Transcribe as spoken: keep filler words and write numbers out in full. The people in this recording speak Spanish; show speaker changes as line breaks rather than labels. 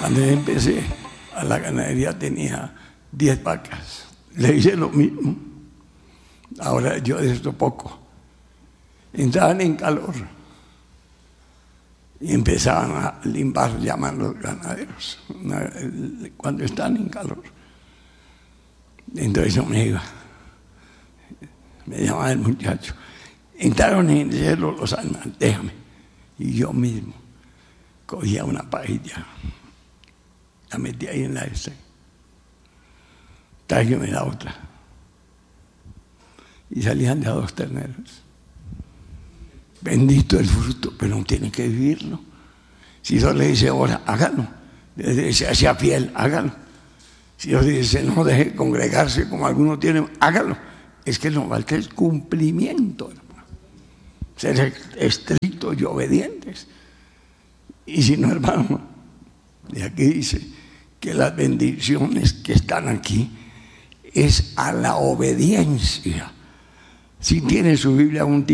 Cuando yo empecé a la ganadería tenía diez vacas. Le hice lo mismo. Ahora yo de esto poco. Entraban en calor y empezaban a limbar, llaman los ganaderos, cuando están en calor. Entonces yo me iba, me llamaba el muchacho. Entraron en el cielo los animales, déjame. Y yo mismo cogía una pajilla, la metía ahí en la este. Tráigame la otra. Y salían de a dos terneros. Bendito el fruto, pero no tiene que vivirlo. Si Dios le dice ahora, hágalo. Le dice hacia fiel, hágalo. Si Dios dice no deje congregarse como algunos tienen, hágalo. Es que nos falta el cumplimiento, hermano. Ser estrictos y obedientes. Y si no, hermano, de aquí dice que las bendiciones que están aquí es a la obediencia. Si tiene su Biblia un